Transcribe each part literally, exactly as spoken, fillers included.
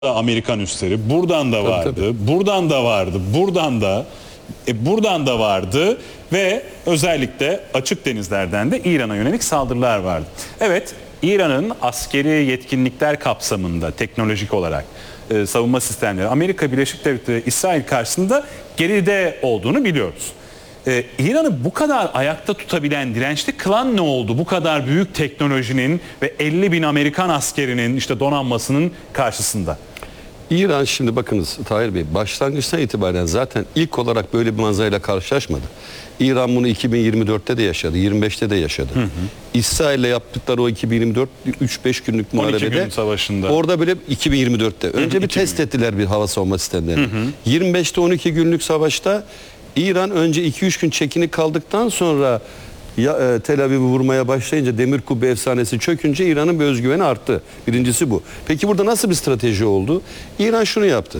Amerikan üsleri, buradan da vardı, tabii, tabii. buradan da vardı, buradan da, e, buradan da vardı ve özellikle açık denizlerden de İran'a yönelik saldırılar vardı. Evet, İran'ın askeri yetkinlikler kapsamında teknolojik olarak e, savunma sistemleri Amerika Birleşik Devletleri, İsrail karşısında geride olduğunu biliyoruz. Ee, İran'ı bu kadar ayakta tutabilen, dirençli kılan ne oldu? Bu kadar büyük teknolojinin ve elli bin Amerikan askerinin işte donanmasının karşısında. İran şimdi bakınız Tahir Bey, başlangıçtan itibaren zaten ilk olarak böyle bir manzarayla karşılaşmadı. İran bunu iki bin yirmi dörtte de yaşadı, yirmi beşte de yaşadı. Hı hı. İsrail'le yaptıkları o iki bin yirmi dört üç beş günlük muharebede, savaşında. Orada böyle iki bin yirmi dörtte önce hı hı, bir test ettiler bir hava savunma sistemlerini. Hı hı. yirmi beşte on iki günlük savaşta İran önce iki üç gün çekinik kaldıktan sonra ya, e, Tel Aviv'i vurmaya başlayınca, Demir Kubbe efsanesi çökünce İran'ın bir özgüveni arttı. Birincisi bu. Peki burada nasıl bir strateji oldu? İran şunu yaptı.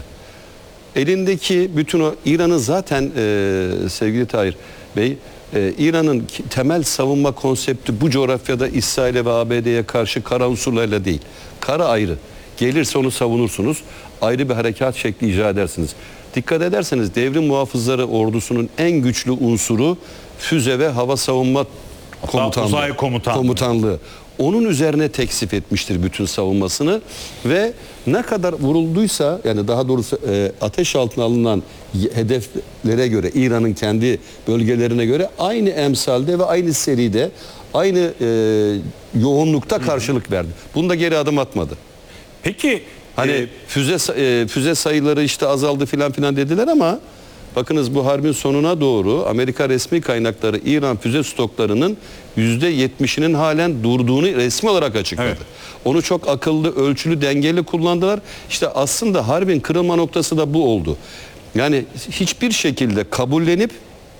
Elindeki bütün o İran'ın zaten e, sevgili Tahir Bey, e, İran'ın temel savunma konsepti bu coğrafyada İsrail'e ve A B D'ye karşı kara unsurlarla değil. Kara ayrı. Gelirse onu savunursunuz. Ayrı bir harekat şekli icra edersiniz. Dikkat ederseniz devrim muhafızları ordusunun en güçlü unsuru füze ve hava savunma komutanlığı. Uzay komutanlığı. komutanlığı. Onun üzerine teksif etmiştir bütün savunmasını ve ne kadar vurulduysa, yani daha doğrusu e, ateş altına alınan hedeflere göre, İran'ın kendi bölgelerine göre aynı emsalde ve aynı seride, aynı e, yoğunlukta karşılık verdi. Bunda geri adım atmadı. Peki hani e, füze e, füze sayıları işte azaldı filan filan dediler ama bakınız bu harbin sonuna doğru Amerika resmi kaynakları İran füze stoklarının yüzde yetmişinin halen durduğunu resmi olarak açıkladı. Evet. Onu çok akıllı, ölçülü, dengeli kullandılar. İşte aslında harbin kırılma noktası da bu oldu. Yani hiçbir şekilde kabullenip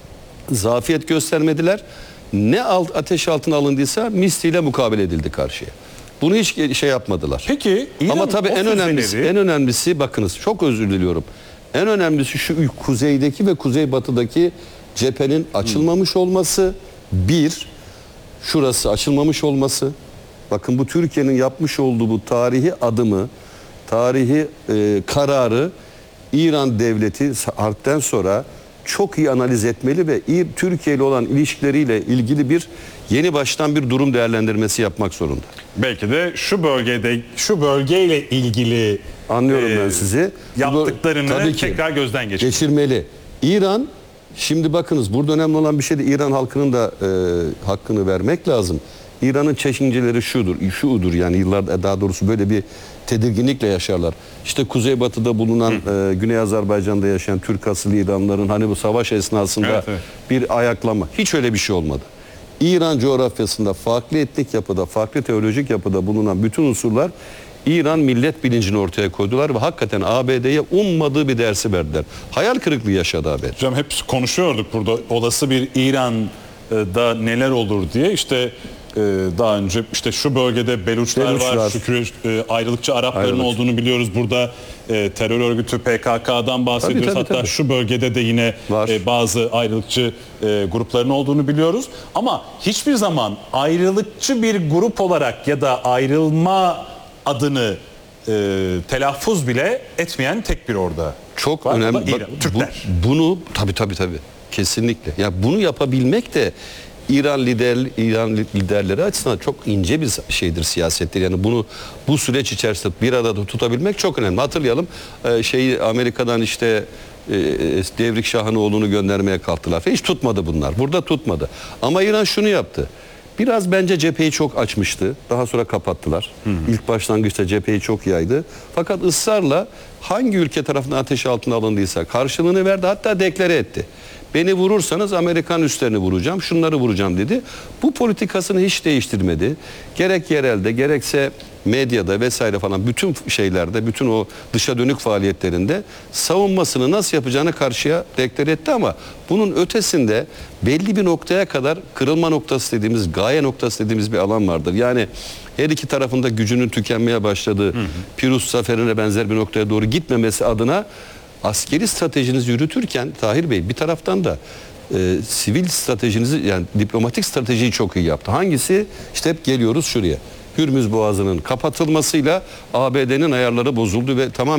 zafiyet göstermediler. Ne alt, ateş altına alındıysa misliyle mukabele edildi karşıya. Bunu hiç şey yapmadılar. Peki ama tabii en önemlisi, en önemlisi bakınız, çok özür diliyorum. En önemlisi şu kuzeydeki ve kuzeybatıdaki cephenin açılmamış olması. Bir, şurası açılmamış olması. Bakın bu Türkiye'nin yapmış olduğu bu tarihi adımı, tarihi e, kararı İran devleti harpten sonra çok iyi analiz etmeli ve Türkiye ile olan ilişkileriyle ilgili bir yeni baştan bir durum değerlendirmesi yapmak zorunda. Belki de şu bölgede, şu bölgeyle ilgili anlıyorum e, ben sizi. Yaptıklarını tabii ki tekrar gözden geçirmeli. geçirmeli. İran, şimdi bakınız burada önemli olan bir şey de İran halkının da e, hakkını vermek lazım. İran'ın çekinceleri şudur, şudur yani yıllar daha doğrusu böyle bir tedirginlikle yaşarlar. İşte kuzeybatıda bulunan e, Güney Azerbaycan'da yaşayan Türk asıllı İranlıların hani bu savaş esnasında evet, evet. bir ayaklama. Hiç öyle bir şey olmadı. İran coğrafyasında farklı etnik yapıda, farklı teolojik yapıda bulunan bütün unsurlar İran millet bilincini ortaya koydular ve hakikaten A B D'ye ummadığı bir dersi verdiler. Hayal kırıklığı yaşadı A B D. Hocam hep konuşuyorduk burada olası bir İran'da neler olur diye. İşte daha önce işte şu bölgede Beluçlar, Beluçlar. var, Şükrü ayrılıkçı Arapların Ayrılık. olduğunu biliyoruz. Burada e, terör örgütü P K K'dan bahsediyoruz. Tabii, tabii, Hatta tabii. şu bölgede de yine e, bazı ayrılıkçı e, grupların olduğunu biliyoruz. Ama hiçbir zaman ayrılıkçı bir grup olarak ya da ayrılma adını e, telaffuz bile etmeyen tek bir orada. Çok var. önemli. Bak, Türkler. Bu, bunu tabii tabii tabii. Kesinlikle. Ya bunu yapabilmek de İran lider İran liderleri açısından çok ince bir şeydir, siyasettir. Yani bunu bu süreç içerisinde bir arada tutabilmek çok önemli. Hatırlayalım e, şeyi Amerika'dan işte e, Devrik Şahanoğlu'nu göndermeye kalktılar. Hiç tutmadı bunlar. Burada tutmadı. Ama İran şunu yaptı. Biraz bence cepheyi çok açmıştı. Daha sonra kapattılar. Hı hı. İlk başlangıçta cepheyi çok yaydı. Fakat ısrarla hangi ülke tarafından ateş altına alındıysa karşılığını verdi. Hatta deklare etti. Beni vurursanız Amerikan üslerini vuracağım, şunları vuracağım dedi. Bu politikasını hiç değiştirmedi. Gerek yerelde, gerekse medyada vesaire falan bütün şeylerde, bütün o dışa dönük faaliyetlerinde savunmasını nasıl yapacağını karşıya deklare etti ama bunun ötesinde belli bir noktaya kadar kırılma noktası dediğimiz, gaye noktası dediğimiz bir alan vardır. Yani her iki tarafında gücünün tükenmeye başladığı, hı hı. Pirus zaferine benzer bir noktaya doğru gitmemesi adına askeri stratejinizi yürütürken Tahir Bey bir taraftan da e, sivil stratejinizi, yani diplomatik stratejiyi çok iyi yaptı. Hangisi? İşte hep geliyoruz şuraya. Hürmüz Boğazı'nın kapatılmasıyla A B D'nin ayarları bozuldu ve tamamen